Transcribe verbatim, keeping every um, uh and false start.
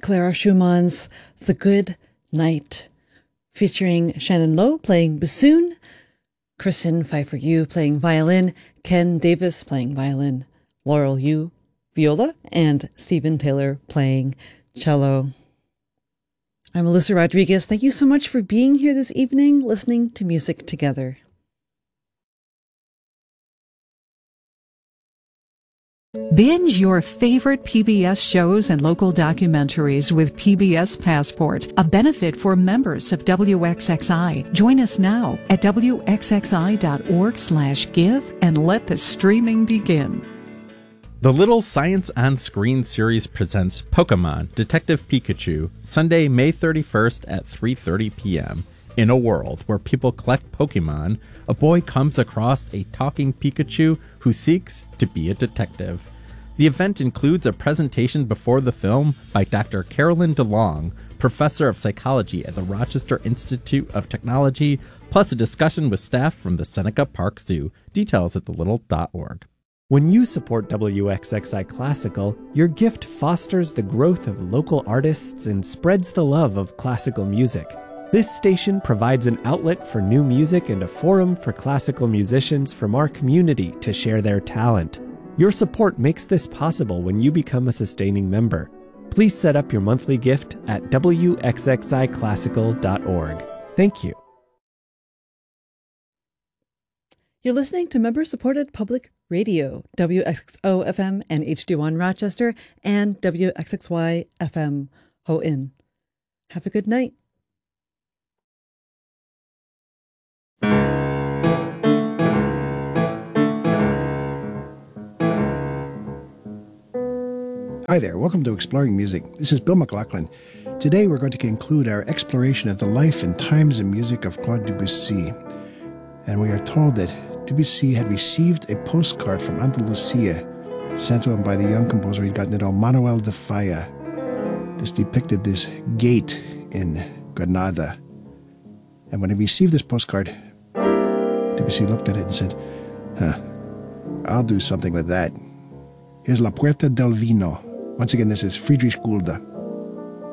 Clara Schumann's The Good Night, featuring Shannon Lowe playing bassoon, Kristen Pfeiffer Yu playing violin, Ken Davis playing violin, Laurel Yu viola, and Stephen Taylor playing cello. I'm Alyssa Rodriguez. Thank you so much for being here this evening, listening to music together. Binge your favorite P B S shows and local documentaries with P B S Passport, a benefit for members of W X X I. Join us now at W X X I dot org slash give and let the streaming begin. The Little Science on Screen series presents Pokemon Detective Pikachu, Sunday, May thirty-first at three thirty p.m. In a world where people collect Pokemon, a boy comes across a talking Pikachu who seeks to be a detective. The event includes a presentation before the film by Doctor Carolyn DeLong, professor of psychology at the Rochester Institute of Technology, plus a discussion with staff from the Seneca Park Zoo. Details at the little dot org. When you support W X X I Classical, your gift fosters the growth of local artists and spreads the love of classical music. This station provides an outlet for new music and a forum for classical musicians from our community to share their talent. Your support makes this possible when you become a sustaining member. Please set up your monthly gift at W X X I classical dot org. Thank you. You're listening to member-supported public radio, W X X O F M and H D one Rochester, and W X X Y F M Ho In. Have a good night. Hi there, welcome to Exploring Music. This is Bill McLaughlin. Today we're going to conclude our exploration of the life and times and music of Claude Debussy. And we are told that Debussy had received a postcard from Andalusia sent to him by the young composer he'd gotten to know, Manuel de Falla. This depicted this gate in Granada. And when he received this postcard, Debussy looked at it and said, huh, I'll do something with that. Here's La Puerta del Vino. Once again, this is Friedrich Gulda.